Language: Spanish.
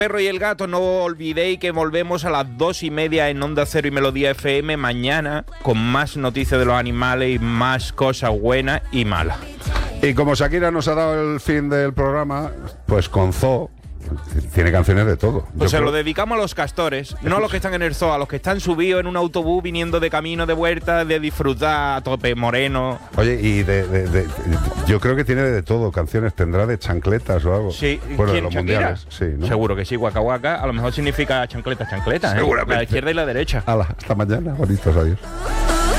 Perro y el gato, no olvidéis que volvemos a las 2:30 en Onda Cero y Melodía FM mañana con más noticias de los animales y más cosas buenas y malas. Y como Shakira nos ha dado el fin del programa, pues con Zoo tiene canciones de todo. Pues se lo dedicamos a los castores, no a los que están en el zoo, a los que están subidos en un autobús viniendo de camino de vuelta, de disfrutar a tope, moreno. Oye, y yo creo que tiene de todo, canciones, tendrá de chancletas o algo. Sí, bueno, de ¿quién, los Shakira? mundiales, sí, ¿no? Seguro que sí, Waka Waka, a lo mejor significa chancleta, Seguramente. La izquierda y la derecha. Hala, hasta mañana, bonitos, adiós.